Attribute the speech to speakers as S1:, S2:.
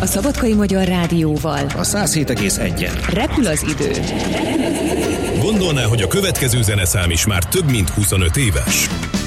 S1: a Szabadkai Magyar Rádióval.
S2: A 107,1-en.
S1: Repül az idő.
S3: Gondolná, hogy a következő zeneszám is már több mint 25 éves?